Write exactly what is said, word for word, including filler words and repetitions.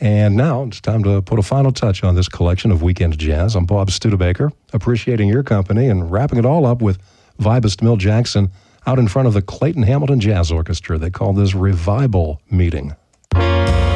And now it's time to put a final touch on this collection of Weekend Jazz. I'm Bob Studebaker, appreciating your company and wrapping it all up with vibist Milt Jackson out in front of the Clayton Hamilton Jazz Orchestra. They call this Revival Meeting.